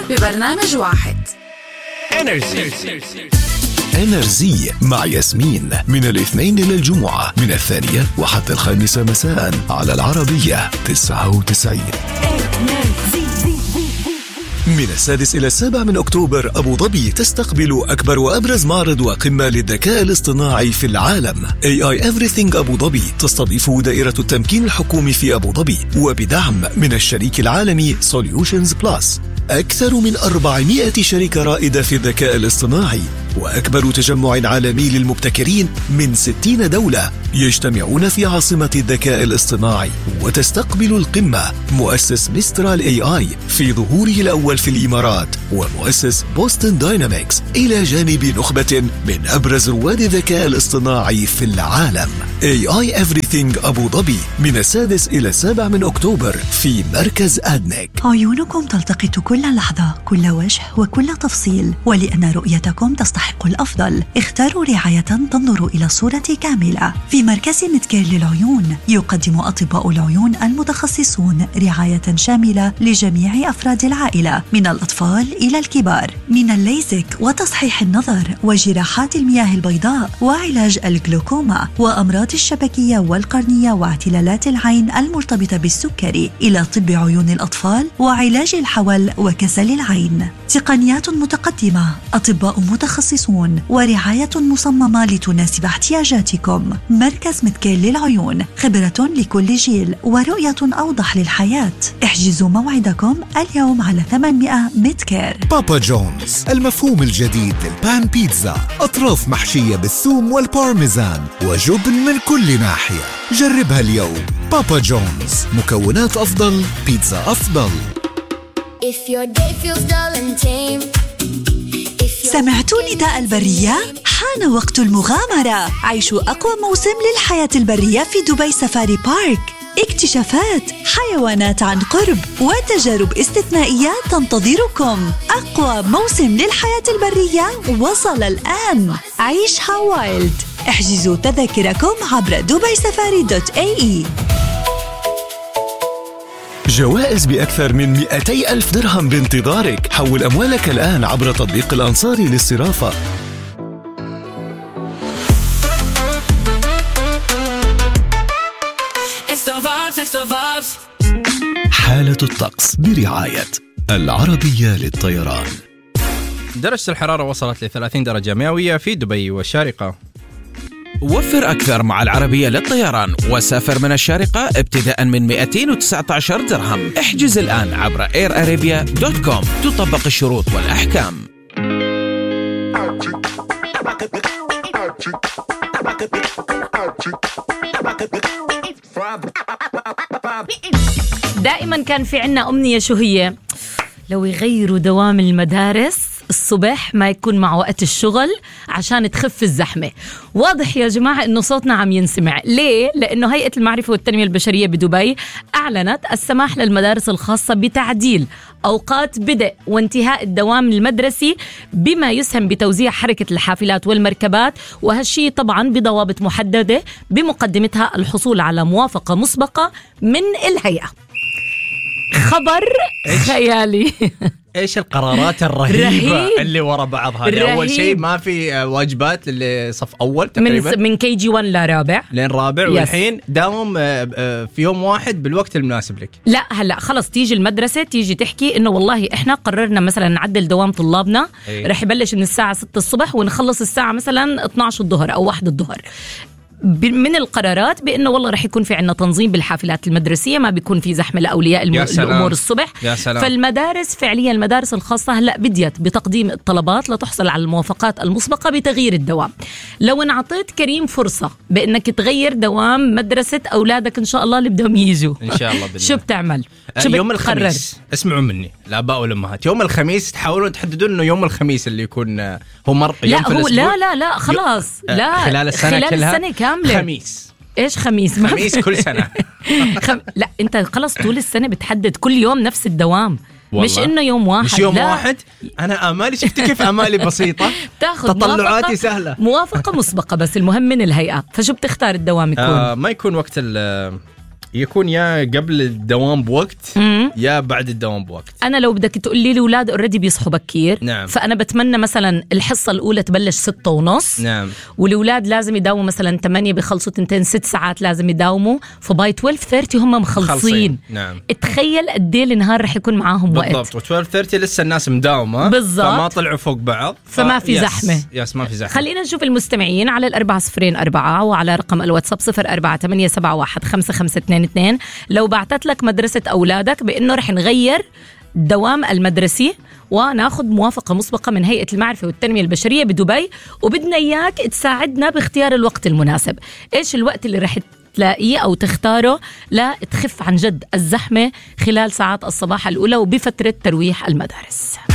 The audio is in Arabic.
ببرنامج واحد. إنرزي مع ياسمين من الاثنين إلى الجمعة من 2 وحتى 5 مساء على العربية 99. من 6 إلى 7 من أكتوبر أبو ظبي تستقبل أكبر وأبرز معرض وقمة للذكاء الاصطناعي في العالم. AI Everything أبو ظبي تستضيف دائرة التمكين الحكومي في أبو ظبي وبدعم من الشريك العالمي Solutions Plus. أكثر من 400 شركة رائدة في الذكاء الاصطناعي وأكبر تجمع عالمي للمبتكرين من 60 دولة يجتمعون في عاصمة الذكاء الاصطناعي. وتستقبل القمة مؤسس ميسترال AI في ظهوره الأول في الإمارات ومؤسس بوستن داينامكس إلى جانب نخبة من أبرز رواد الذكاء الاصطناعي في العالم. AI Everything أبو ظبي من 6 إلى 7 من أكتوبر في مركز أدنك. عيونكم تلتقط كل لحظة، كل وجه وكل تفصيل، ولأن رؤيتكم تستحق الأفضل اختاروا رعاية تنظر إلى الصورة كاملة. في مركز ميدكير للعيون يقدم أطباء العيون المتخصصون رعاية شاملة لجميع أفراد العائلة من الأطفال إلى الكبار، من الليزك وتصحيح النظر وجراحات المياه البيضاء وعلاج الجلوكوما وأمراض الشبكية والقرنية واعتلالات العين المرتبطة بالسكري إلى طب عيون الأطفال وعلاج الحول وكسل العين. تقنيات متقدمة، أطباء متخصصون ورعاية مصممة لتناسب احتياجاتكم. مركز ميدكير للعيون، خبرة لكل جيل ورؤية أوضح للحياة. احجزوا موعدكم اليوم على 800 ميدكير. بابا جونز، المفهوم الجديد للبان بيتزا، أطراف محشية بالثوم والبارميزان وجبن من كل ناحية. جربها اليوم. بابا جونز، مكونات أفضل، بيتزا أفضل. سمعتوا نداء البرية؟ حان وقت المغامرة. عيشوا أقوى موسم للحياة البرية في دبي سفاري بارك. اكتشافات، حيوانات عن قرب وتجارب استثنائية تنتظركم. أقوى موسم للحياة البرية وصل الآن. عيشها وايلد. احجزوا تذاكركم عبر dubaisafari.ae. جوائز بأكثر من 200,000 درهم بانتظارك. حول أموالك الآن عبر تطبيق الأنصاري للصرافة. حالة الطقس برعاية العربية للطيران. درجة الحرارة وصلت ل 30 درجة مئوية في دبي والشارقة. وفر أكثر مع العربية للطيران وسافر من الشارقة ابتداء من 219 درهم. احجز الآن عبر airarabia.com. تطبق الشروط والأحكام. دائما كان في عنا أمنية، شو هي؟ لو يغيروا دوام المدارس الصبح ما يكون مع وقت الشغل عشان تخف الزحمة. واضح يا جماعة إنه صوتنا عم ينسمع. ليه؟ لأنه هيئة المعرفة والتنمية البشرية بدبي أعلنت السماح للمدارس الخاصة بتعديل أوقات بدء وانتهاء الدوام المدرسي بما يسهم بتوزيع حركة الحافلات والمركبات، وهالشي طبعا بضوابط محددة بمقدمتها الحصول على موافقة مسبقة من الهيئة. خبر خيالي. ايش القرارات الرهيبة اللي ورا بعض هذه؟ اول شيء ما في واجبات للصف اول تقريبا من KG1 لرابع لين رابع، والحين داوم في يوم واحد بالوقت المناسب لك. لا هلا خلص تيجي المدرسة تيجي تحكي انه والله احنا قررنا مثلا نعدل دوام طلابنا، رح يبلش من الساعة 6 الصبح ونخلص الساعة مثلا 12 الظهر او 1 الظهر. من القرارات بأنه والله رح يكون في عنا تنظيم بالحافلات المدرسية، ما بيكون في زحمة لأولياء الأمور الصبح. فالمدارس فعليا المدارس الخاصة هلأ بديت بتقديم الطلبات لتحصل على الموافقات المسبقة بتغيير الدوام. لو انعطيت كريم فرصة بأنك تغير دوام مدرسة أولادك إن شاء الله اللي بدهم يجوا إن شاء الله شو بتعمل؟ شو يوم الخميس؟ اسمعوا مني الآباء والأمهات، يوم الخميس تحاولون تحددون إنه يوم الخميس اللي يكون هو يوم في الأسبوع. لا خلاص لا خلال السنة كاملة. خميس. إيش خميس؟ خميس كل سنة. لا أنت خلص طول السنة بتحدد كل يوم نفس الدوام، مش إنه يوم واحد. مش يوم واحد. أنا آمالي شفت كيف آمالي بسيطة. تاخذ تطلعاتي سهلة. موافقة مسبقة بس المهم من الهيئة. فشو بتختار الدوام يكون؟ ما يكون وقت يكون يا قبل الدوام بوقت يا بعد الدوام بوقت. أنا لو بدك تقول لي الأولاد أوريدي بيصحوا بكير، نعم. فأنا بتمنى مثلا الحصة الأولى تبلش 6:30. نعم. والأولاد لازم يداوموا مثلا 8 بيخلصوا 2 6 ساعات لازم يداوموا، فباي 12:30 هم مخلصين. نعم. تخيل قد ايه النهار رح يكون معاهم وقت. بالضبط. و12:30 لسه الناس مداومة بالضبط، فما طلعوا فوق بعض، فما في زحمة. ما في زحمة. خلينا نشوف المستمعين على 404 وعلى رقم الواتساب 0487155522. لو بعتت لك مدرسة أولادك بأنه رح نغير الدوام المدرسي وناخذ موافقة مسبقة من هيئة المعرفة والتنمية البشرية بدبي، وبدنا إياك تساعدنا باختيار الوقت المناسب. إيش الوقت اللي رح تلاقيه أو تختاره لا تخف عن جد الزحمة خلال ساعات الصباح الأولى وبفترة ترويح المدارس؟